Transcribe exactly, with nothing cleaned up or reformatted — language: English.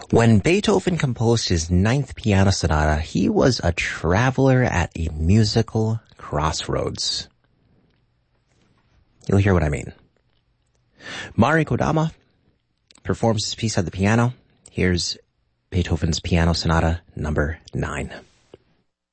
When Beethoven composed his Ninth Piano Sonata, he was a traveler at a musical crossroads. You'll hear what I mean. Mari Kodama performs his piece at the piano. Here's Beethoven's Piano Sonata number nine.